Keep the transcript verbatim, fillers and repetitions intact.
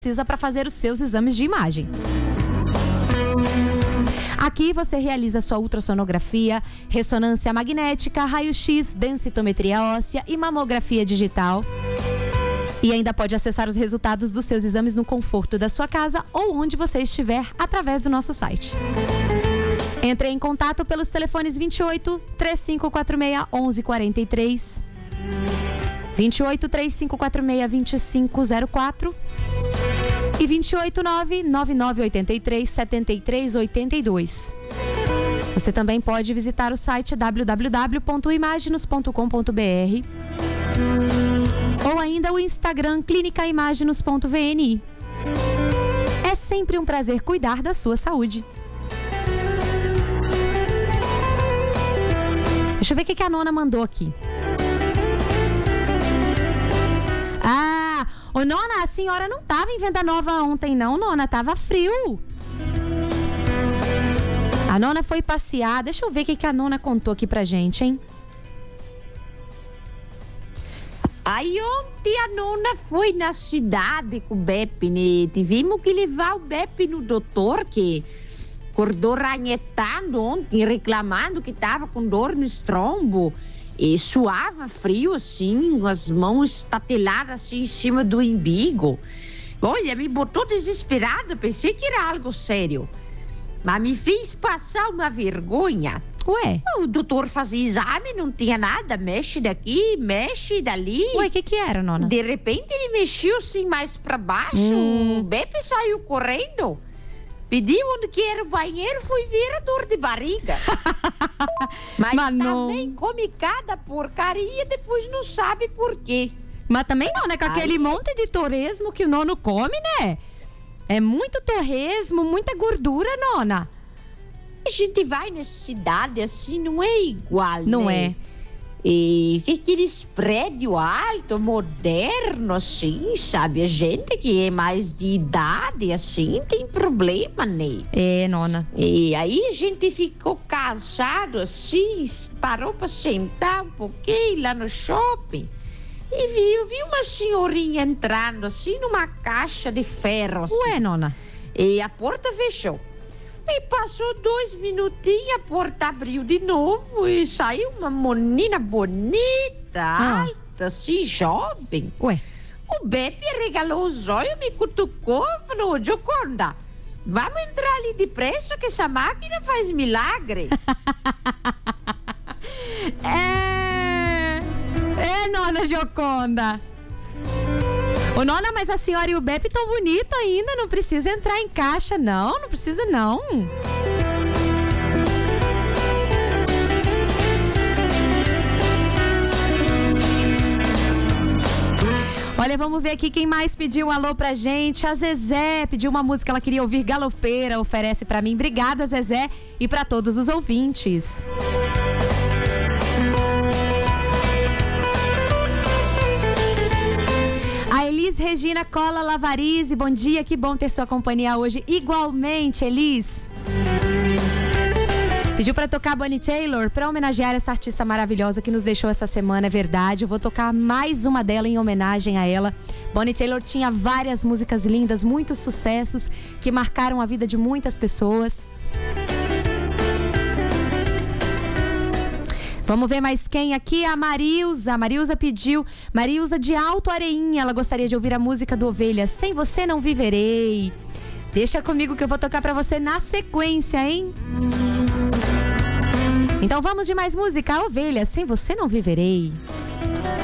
precisa para fazer os seus exames de imagem. Aqui você realiza sua ultrassonografia, ressonância magnética, raio-x, densitometria óssea e mamografia digital. E ainda pode acessar os resultados dos seus exames no conforto da sua casa ou onde você estiver através do nosso site. Entre em contato pelos telefones vinte e oito, três cinco quatro seis, onze quarenta e três, vinte e oito, três cinco quatro seis, vinte e cinco zero quatro e vinte e oito, nove nove nove oito três, sete três oito dois. Você também pode visitar o site w w w ponto imaginos ponto com ponto b r ou ainda o Instagram clínica imaginos ponto v n i. É sempre um prazer cuidar da sua saúde. Deixa eu ver o que a nona mandou aqui. Ah, ô nona, a senhora não estava em Venda Nova ontem não, nona, tava frio. A nona foi passear, deixa eu ver o que a nona contou aqui pra gente, hein? Aí ontem a nona foi na cidade com o Beppe, né? Tivemos que levar o Beppe no doutor, que acordou ranhetando ontem, reclamando que tava com dor no estrombo. E suava frio assim, com as mãos estateladas assim em cima do umbigo. Olha, me botou desesperada, pensei que era algo sério. Mas me fez passar uma vergonha. Ué? O doutor fazia exame, não tinha nada, mexe daqui, mexe dali. Ué, o que que era, nona? De repente ele mexeu assim mais pra baixo, hum. O Beppe saiu correndo. Pedi onde que era o banheiro, fui ver a dor de barriga. Mas, Mas também não... come cada porcaria, depois não sabe por quê. Mas também não, né? Com Aí... aquele monte de torresmo que o nono come, né? É muito torresmo, muita gordura, nona. A gente vai nessa cidade assim, não é igual, não né? é. E aqueles prédios altos, modernos, assim, sabe? A gente que é mais de idade, assim, tem problema, né? É, nona. E aí a gente ficou cansado, assim, parou pra sentar um pouquinho lá no shopping e viu, vi uma senhorinha entrando, assim, numa caixa de ferro, assim. Ué, nona? E a porta fechou. E passou dois minutinhos, a porta abriu de novo e saiu uma menina bonita, ah. alta, assim, jovem. Ué? O Beppe regalou os olhos, me cutucou e falou: Gioconda, vamos entrar ali depressa que essa máquina faz milagre. é... É, nona Gioconda. Ô, nona, mas a senhora e o Beppe tão bonito ainda, não precisa entrar em caixa, não, não precisa não. Olha, vamos ver aqui quem mais pediu um alô pra gente. A Zezé pediu uma música, ela queria ouvir Galopeira, oferece pra mim. Obrigada, Zezé, e pra todos os ouvintes. A Elis Regina Cola Lavarize, bom dia, que bom ter sua companhia hoje. Igualmente, Elis. Pediu para tocar Bonnie Taylor, para homenagear essa artista maravilhosa que nos deixou essa semana, é verdade. Eu vou tocar mais uma dela em homenagem a ela. Bonnie Taylor tinha várias músicas lindas, muitos sucessos que marcaram a vida de muitas pessoas. Vamos ver mais quem aqui? A Marilza. A Marilza pediu. Marilza de Alto Areinha. Ela gostaria de ouvir a música do Ovelha. Sem você não viverei. Deixa comigo que eu vou tocar pra você na sequência, hein? Então vamos de mais música. A Ovelha. Sem você não viverei.